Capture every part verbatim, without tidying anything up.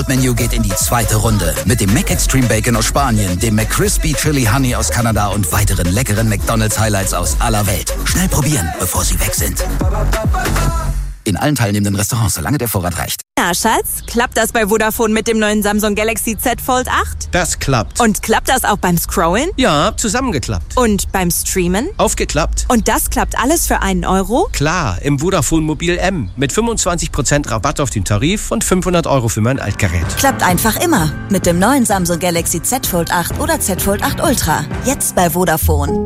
Menü geht in die zweite Runde mit dem McExtreme Bacon aus Spanien, dem McCrispy Chili Honey aus Kanada und weiteren leckeren McDonald's Highlights aus aller Welt. Schnell probieren, bevor sie weg sind. In allen teilnehmenden Restaurants, solange der Vorrat reicht. Na, Schatz, klappt das bei Vodafone mit dem neuen Samsung Galaxy Z Fold acht? Das klappt. Und klappt das auch beim Scrollen? Ja, zusammengeklappt. Und beim Streamen? Aufgeklappt. Und das klappt alles für einen Euro? Klar, im Vodafone Mobil M. Mit fünfundzwanzig Prozent Rabatt auf den Tarif und fünfhundert Euro für mein Altgerät. Klappt einfach immer. Mit dem neuen Samsung Galaxy Z Fold acht oder Z Fold acht Ultra. Jetzt bei Vodafone.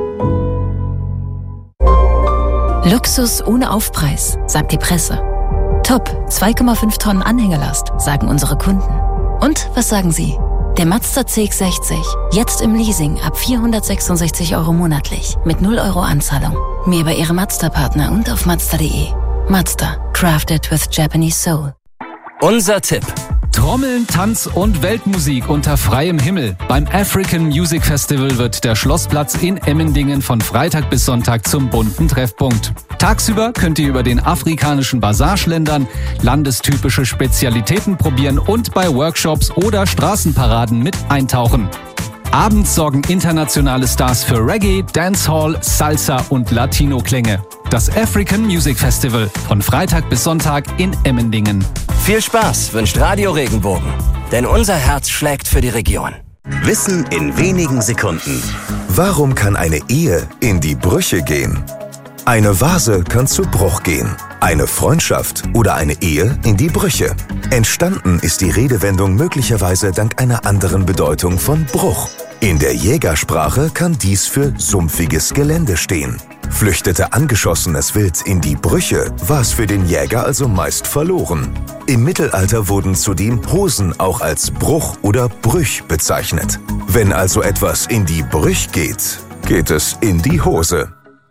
Luxus ohne Aufpreis, sagt die Presse. Top, zwei Komma fünf Tonnen Anhängelast, sagen unsere Kunden. Und was sagen Sie? Der Mazda C X sechzig, jetzt im Leasing ab vierhundertsechsundsechzig Euro monatlich, mit null Euro Anzahlung. Mehr bei Ihrem Mazda-Partner und auf mazda punkt de. Mazda, crafted with Japanese soul. Unser Tipp. Trommeln, Tanz und Weltmusik unter freiem Himmel. Beim African Music Festival wird der Schlossplatz in Emmendingen von Freitag bis Sonntag zum bunten Treffpunkt. Tagsüber könnt ihr über den afrikanischen Basar schlendern, landestypische Spezialitäten probieren und bei Workshops oder Straßenparaden mit eintauchen. Abends sorgen internationale Stars für Reggae, Dancehall, Salsa und Latino-Klänge. Das African Music Festival von Freitag bis Sonntag in Emmendingen. Viel Spaß wünscht Radio Regenbogen, denn unser Herz schlägt für die Region. Wissen in wenigen Sekunden. Warum kann eine Ehe in die Brüche gehen? Eine Vase kann zu Bruch gehen. Eine Freundschaft oder eine Ehe in die Brüche. Entstanden ist die Redewendung möglicherweise dank einer anderen Bedeutung von Bruch. In der Jägersprache kann dies für sumpfiges Gelände stehen. Flüchtete angeschossenes Wild in die Brüche, war es für den Jäger also meist verloren. Im Mittelalter wurden zudem Hosen auch als Bruch oder Brüch bezeichnet. Wenn also etwas in die Brüch geht, geht es in die Hose.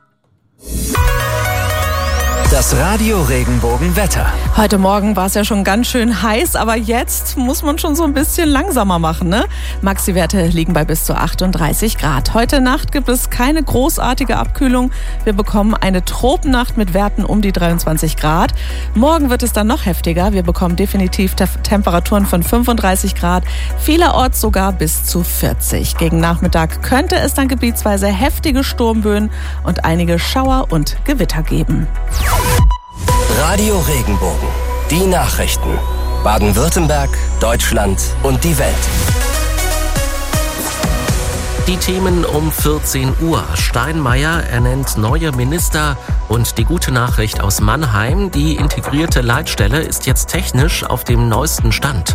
Das Radio Regenbogen Wetter. Heute Morgen war es ja schon ganz schön heiß, aber jetzt muss man schon so ein bisschen langsamer machen, ne? Maxi-Werte liegen bei bis zu achtunddreißig Grad. Heute Nacht gibt es keine großartige Abkühlung. Wir bekommen eine Tropennacht mit Werten um die dreiundzwanzig Grad. Morgen wird es dann noch heftiger. Wir bekommen definitiv Te- Temperaturen von fünfunddreißig Grad, vielerorts sogar bis zu vierzig. Gegen Nachmittag könnte es dann gebietsweise heftige Sturmböen und einige Schauer und Gewitter geben. Radio Regenbogen. Die Nachrichten. Baden-Württemberg, Deutschland und die Welt. Die Themen um vierzehn Uhr. Steinmeier ernennt neue Minister und die gute Nachricht aus Mannheim. Die integrierte Leitstelle ist jetzt technisch auf dem neuesten Stand.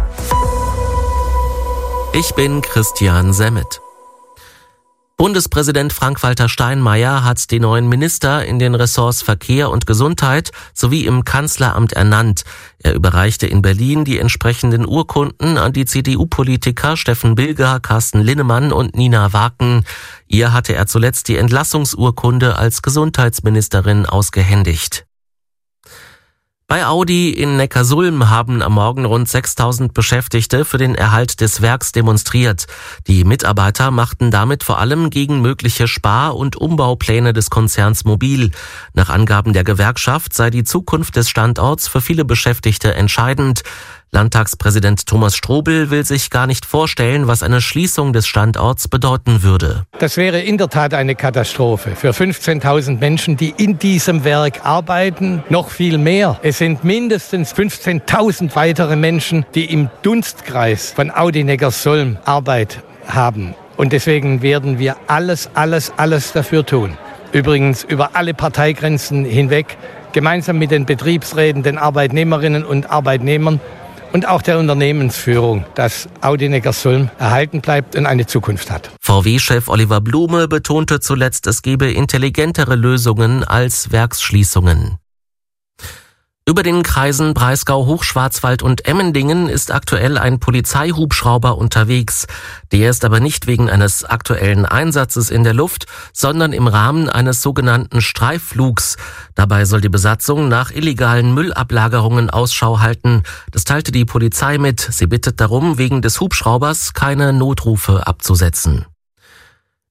Ich bin Christian Semmet. Bundespräsident Frank-Walter Steinmeier hat die neuen Minister in den Ressorts Verkehr und Gesundheit sowie im Kanzleramt ernannt. Er überreichte in Berlin die entsprechenden Urkunden an die C D U-Politiker Steffen Bilger, Carsten Linnemann und Nina Waken. Ihr hatte er zuletzt die Entlassungsurkunde als Gesundheitsministerin ausgehändigt. Bei Audi in Neckarsulm haben am Morgen rund sechstausend Beschäftigte für den Erhalt des Werks demonstriert. Die Mitarbeiter machten damit vor allem gegen mögliche Spar- und Umbaupläne des Konzerns mobil. Nach Angaben der Gewerkschaft sei die Zukunft des Standorts für viele Beschäftigte entscheidend. Landtagspräsident Thomas Strobel will sich gar nicht vorstellen, was eine Schließung des Standorts bedeuten würde. Das wäre in der Tat eine Katastrophe für fünfzehntausend Menschen, die in diesem Werk arbeiten. Noch viel mehr. Es sind mindestens fünfzehntausend weitere Menschen, die im Dunstkreis von Audi Neckarsulm Arbeit haben. Und deswegen werden wir alles, alles, alles dafür tun. Übrigens über alle Parteigrenzen hinweg, gemeinsam mit den Betriebsräten, den Arbeitnehmerinnen und Arbeitnehmern, und auch der Unternehmensführung, dass Audi Neckarsulm erhalten bleibt und eine Zukunft hat. V W-Chef Oliver Blume betonte zuletzt, es gebe intelligentere Lösungen als Werksschließungen. Über den Kreisen Breisgau, Hochschwarzwald und Emmendingen ist aktuell ein Polizeihubschrauber unterwegs. Der ist aber nicht wegen eines aktuellen Einsatzes in der Luft, sondern im Rahmen eines sogenannten Streifflugs. Dabei soll die Besatzung nach illegalen Müllablagerungen Ausschau halten. Das teilte die Polizei mit. Sie bittet darum, wegen des Hubschraubers keine Notrufe abzusetzen.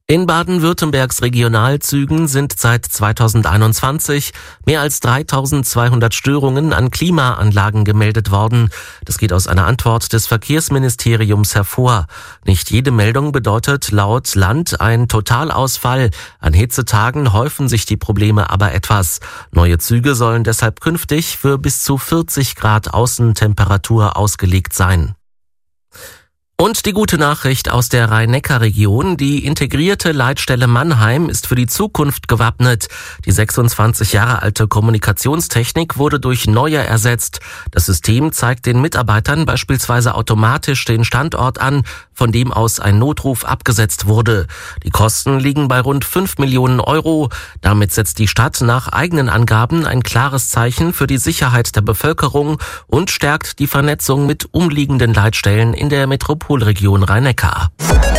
In Baden-Württembergs Regionalzügen sind seit zweitausendeinundzwanzig mehr als dreitausendzweihundert Störungen an Klimaanlagen gemeldet worden. Das geht aus einer Antwort des Verkehrsministeriums hervor. Nicht jede Meldung bedeutet laut Land ein Totalausfall. An Hitzetagen häufen sich die Probleme aber etwas. Neue Züge sollen deshalb künftig für bis zu vierzig Grad Außentemperatur ausgelegt sein. Und die gute Nachricht aus der Rhein-Neckar-Region. Die integrierte Leitstelle Mannheim ist für die Zukunft gewappnet. Die sechsundzwanzig Jahre alte Kommunikationstechnik wurde durch neue ersetzt. Das System zeigt den Mitarbeitern beispielsweise automatisch den Standort an, von dem aus ein Notruf abgesetzt wurde. Die Kosten liegen bei rund fünf Millionen Euro. Damit setzt die Stadt nach eigenen Angaben ein klares Zeichen für die Sicherheit der Bevölkerung und stärkt die Vernetzung mit umliegenden Leitstellen in der Metropolregion Rhein-Neckar.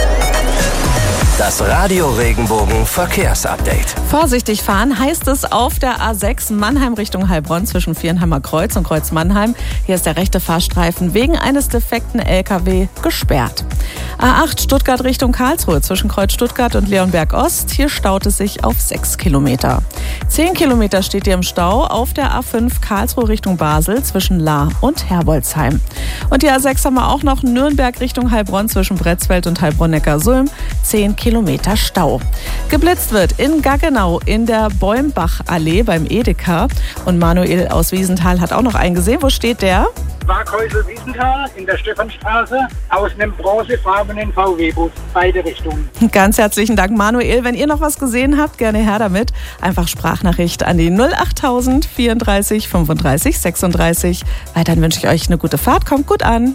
Das Radio Regenbogen Verkehrsupdate. Vorsichtig fahren heißt es auf der A sechs Mannheim Richtung Heilbronn zwischen Vierenheimer Kreuz und Kreuz Mannheim. Hier ist der rechte Fahrstreifen wegen eines defekten L K W gesperrt. A acht Stuttgart Richtung Karlsruhe zwischen Kreuz Stuttgart und Leonberg Ost. Hier staut es sich auf sechs Kilometer. Zehn Kilometer steht ihr im Stau auf der A fünf Karlsruhe Richtung Basel zwischen Lahr und Herbolzheim. Und die A sechs haben wir auch noch Nürnberg Richtung Heilbronn zwischen Bretzfeld und Heilbronn-Neckarsulm. Zehn Kilometer Stau. Geblitzt wird in Gaggenau in der Bäumbachallee beim Edeka. Und Manuel aus Wiesenthal hat auch noch einen gesehen. Wo steht der? Waghäusel Wiesenthal in der Stephanstraße aus einem bronzefarbenen V W-Bus, beide Richtungen. Ganz herzlichen Dank, Manuel. Wenn ihr noch was gesehen habt, gerne her damit. Einfach Sprachnachricht an die null achttausend vierunddreißig fünfunddreißig sechsunddreißig. Weiterhin wünsche ich euch eine gute Fahrt. Kommt gut an.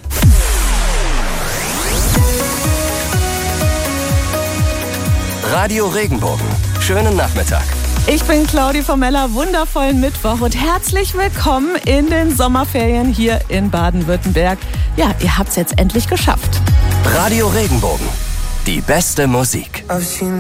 Radio Regenbogen. Schönen Nachmittag. Ich bin Claudi Formella, wundervollen Mittwoch und herzlich willkommen in den Sommerferien hier in Baden-Württemberg. Ja, ihr habt es jetzt endlich geschafft. Radio Regenbogen. Die beste Musik.